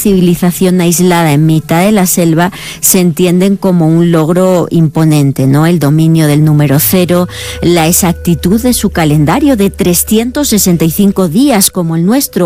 civilización aislada en mitad de la selva se entienden como un logro imponente, ¿no? El dominio del número cero, la exactitud de su calendario de 365 días como el nuestro,